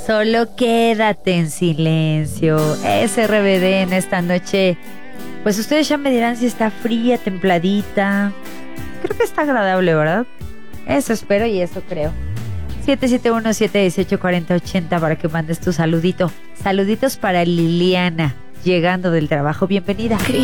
Solo quédate en silencio. SRBD en esta noche. Pues ustedes ya me dirán si está fría, templadita. Creo que está agradable, ¿verdad? Eso espero y eso creo. 771-718-4080 para que mandes tu saludito. Saluditos para Liliana, llegando del trabajo. Bienvenida.